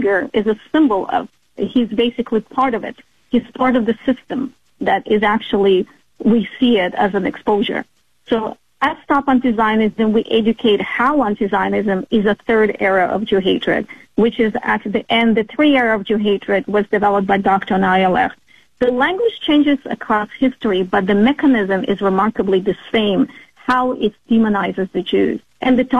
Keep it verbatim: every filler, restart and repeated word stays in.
figure is a symbol of. He's basically part of it. He's part of the system that is actually, we see it as an exposure. So at Stop Anti-Zionism, we educate how anti-Zionism is a third era of Jew hatred, which is at the end. The three era of Jew hatred was developed by Doctor Nayalech. The language changes across history, but the mechanism is remarkably the same, how it demonizes the Jews. And the